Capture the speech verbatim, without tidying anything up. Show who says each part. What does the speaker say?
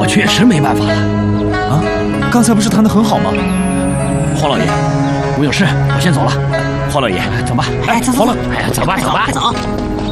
Speaker 1: 我确实没办法了。
Speaker 2: 啊，刚才不是谈得很好吗？
Speaker 1: 黄老爷，我有事，我先走了。黄老爷，走吧。
Speaker 3: 哎，走走走，
Speaker 1: 哎，走吧，走吧，
Speaker 3: 走。